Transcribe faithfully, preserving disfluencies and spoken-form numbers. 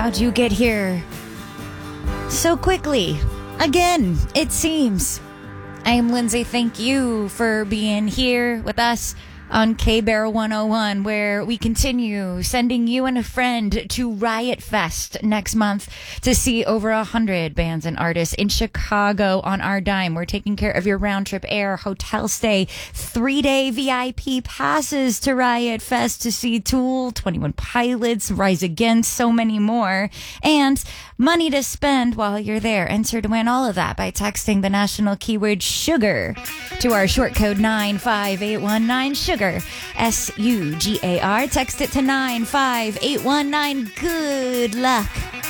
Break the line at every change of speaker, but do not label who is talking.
How'd you get here so quickly? Again, it seems. I am Lindsay. Thank you for being here with us on K-Bear one oh one, where we continue sending you and a friend to Riot Fest next month to see over a hundred bands and artists in Chicago on our dime. We're taking care of your round trip air, hotel stay, three-day V I P passes to Riot Fest to see Tool, twenty-one Pilots, Rise Against, so many more, and money to spend while you're there. Enter to win all of that by texting the national keyword SUGAR to our short code nine five eight one nine, SUGAR. S U G A R. Text it to nine five eight one nine. Good luck.